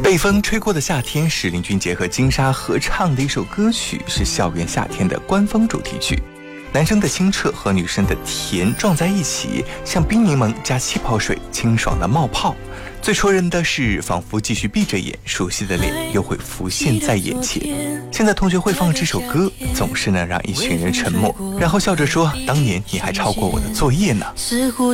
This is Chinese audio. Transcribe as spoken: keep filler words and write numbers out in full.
被风吹过的夏天是林俊杰和金莎合唱的一首歌曲，是校园夏天的官方主题曲。男生的清澈和女生的甜撞在一起，像冰柠檬加气泡水，清爽的冒泡。最戳人的是，仿佛继续闭着眼，熟悉的脸又会浮现在眼前。现在同学会放这首歌，总是能让一群人沉默，然后笑着说：“当年你还抄过我的作业呢。”